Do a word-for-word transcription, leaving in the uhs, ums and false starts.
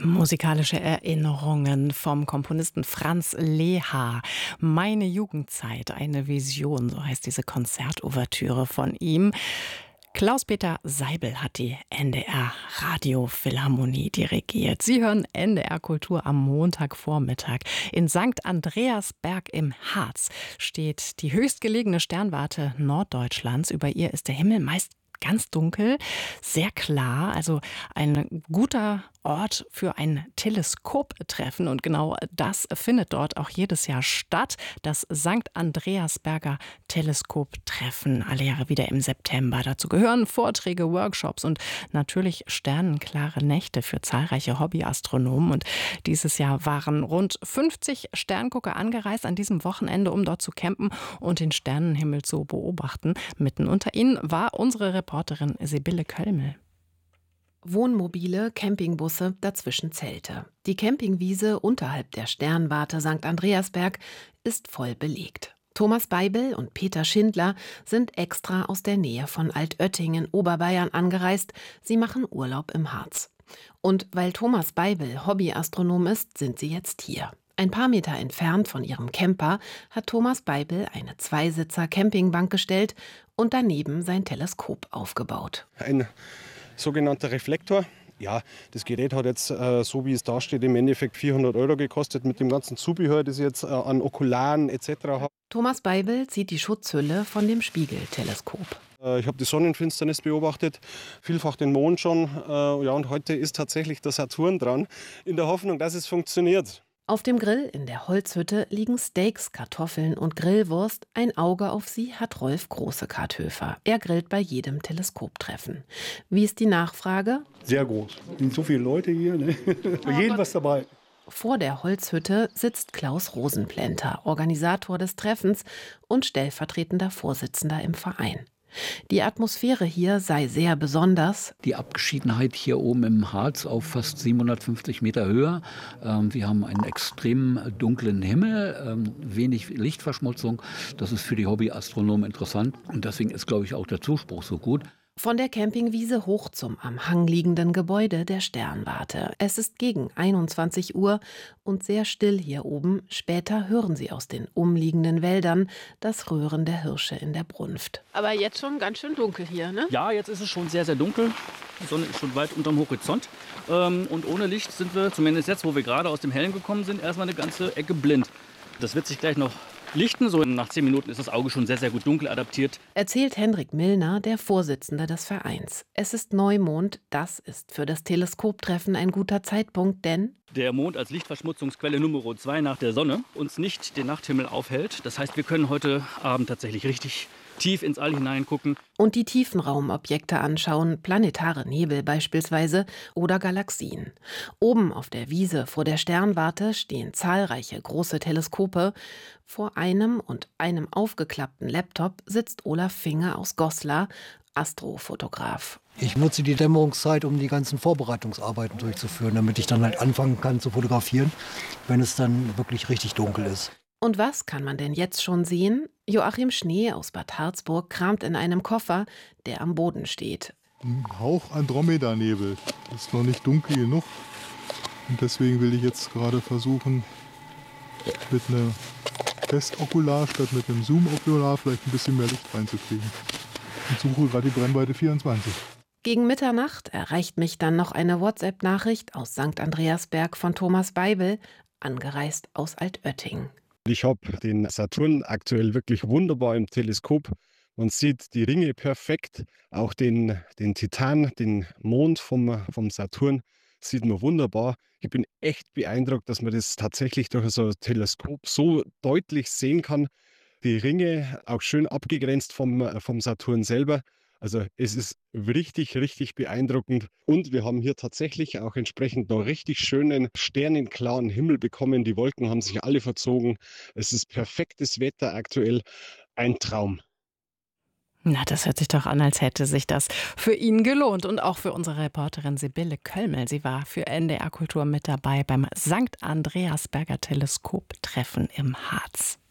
Musikalische Erinnerungen vom Komponisten Franz Leha. Meine Jugendzeit, eine Vision, so heißt diese Konzertouvertüre von ihm. Klaus-Peter Seibel hat die N D R Radiophilharmonie dirigiert. Sie hören N D R Kultur am Montagvormittag. In Sankt Andreasberg im Harz steht die höchstgelegene Sternwarte Norddeutschlands. Über ihr ist der Himmel meist ganz dunkel, sehr klar, also ein guter Ort für ein Teleskoptreffen. Und genau das findet dort auch jedes Jahr statt. Das Sankt Andreasberger Teleskoptreffen, alle Jahre wieder im September. Dazu gehören Vorträge, Workshops und natürlich sternenklare Nächte für zahlreiche Hobbyastronomen. Und dieses Jahr waren rund fünfzig Sterngucker angereist an diesem Wochenende, um dort zu campen und den Sternenhimmel zu beobachten. Mitten unter ihnen war unsere Reporterin Sibylle Köllmel. Wohnmobile, Campingbusse, dazwischen Zelte. Die Campingwiese unterhalb der Sternwarte Sankt Andreasberg ist voll belegt. Thomas Beibel und Peter Schindler sind extra aus der Nähe von Altötting, Oberbayern, angereist. Sie machen Urlaub im Harz. Und weil Thomas Beibel Hobbyastronom ist, sind sie jetzt hier. Ein paar Meter entfernt von ihrem Camper hat Thomas Beibel eine Zweisitzer-Campingbank gestellt und daneben sein Teleskop aufgebaut. Ein sogenannter Reflektor. Ja, das Gerät hat jetzt, äh, so wie es da steht, im Endeffekt vierhundert Euro gekostet mit dem ganzen Zubehör, das ich jetzt äh, an Okularen et cetera habe. Thomas Beibel zieht die Schutzhülle von dem Spiegelteleskop. Äh, ich habe die Sonnenfinsternis beobachtet, vielfach den Mond schon. Äh, ja, und heute ist tatsächlich der Saturn dran, in der Hoffnung, dass es funktioniert. Auf dem Grill in der Holzhütte liegen Steaks, Kartoffeln und Grillwurst. Ein Auge auf sie hat Rolf Große-Karthöfer. Er grillt bei jedem Teleskoptreffen. Wie ist die Nachfrage? Sehr groß. Es sind so viele Leute hier, ne? Für jeden was dabei. Vor der Holzhütte sitzt Klaus Rosenplänter, Organisator des Treffens und stellvertretender Vorsitzender im Verein. Die Atmosphäre hier sei sehr besonders. Die Abgeschiedenheit hier oben im Harz auf fast siebenhundertfünfzig Meter Höhe. Wir haben einen extrem dunklen Himmel, wenig Lichtverschmutzung. Das ist für die Hobbyastronomen interessant und deswegen ist, glaube ich, auch der Zuspruch so gut. Von der Campingwiese hoch zum am Hang liegenden Gebäude der Sternwarte. Es ist gegen einundzwanzig Uhr und sehr still hier oben. Später hören Sie aus den umliegenden Wäldern das Röhren der Hirsche in der Brunft. Aber jetzt schon ganz schön dunkel hier, ne? Ja, jetzt ist es schon sehr, sehr dunkel. Die Sonne ist schon weit unterm Horizont. Und ohne Licht sind wir, zumindest jetzt, wo wir gerade aus dem Hellen gekommen sind, erstmal eine ganze Ecke blind. Das wird sich gleich noch lichten. So nach zehn Minuten ist das Auge schon sehr, sehr gut dunkel adaptiert. Erzählt Hendrik Millner, der Vorsitzende des Vereins. Es ist Neumond. Das ist für das Teleskoptreffen ein guter Zeitpunkt, denn der Mond als Lichtverschmutzungsquelle Nummer zwei nach der Sonne uns nicht den Nachthimmel aufhält. Das heißt, wir können heute Abend tatsächlich richtig tief ins All hineingucken. Und die Tiefenraumobjekte anschauen, planetare Nebel beispielsweise oder Galaxien. Oben auf der Wiese vor der Sternwarte stehen zahlreiche große Teleskope. Vor einem und einem aufgeklappten Laptop sitzt Olaf Finger aus Goslar, Astrofotograf. Ich nutze die Dämmerungszeit, um die ganzen Vorbereitungsarbeiten durchzuführen, damit ich dann halt anfangen kann zu fotografieren, wenn es dann wirklich richtig dunkel ist. Und was kann man denn jetzt schon sehen? Joachim Schnee aus Bad Harzburg kramt in einem Koffer, der am Boden steht. Ein Hauch Andromeda-Nebel. Ist noch nicht dunkel genug. Und deswegen will ich jetzt gerade versuchen, mit einer Testokular statt mit einem Zoom-Okular vielleicht ein bisschen mehr Licht reinzukriegen. Und suche gerade die Brennweite vierundzwanzig. Gegen Mitternacht erreicht mich dann noch eine WhatsApp-Nachricht aus Sankt Andreasberg von Thomas Beibel, angereist aus Altötting. Ich habe den Saturn aktuell wirklich wunderbar im Teleskop. Man sieht die Ringe perfekt, auch den, den Titan, den Mond vom, vom Saturn sieht man wunderbar. Ich bin echt beeindruckt, dass man das tatsächlich durch so ein Teleskop so deutlich sehen kann. Die Ringe auch schön abgegrenzt vom, vom Saturn selber. Also es ist richtig, richtig beeindruckend. Und wir haben hier tatsächlich auch entsprechend noch richtig schönen, sternenklaren Himmel bekommen. Die Wolken haben sich alle verzogen. Es ist perfektes Wetter aktuell. Ein Traum. Na, das hört sich doch an, als hätte sich das für ihn gelohnt. Und auch für unsere Reporterin Sibylle Köllmel. Sie war für N D R Kultur mit dabei beim Sankt Andreasberger Teleskoptreffen im Harz.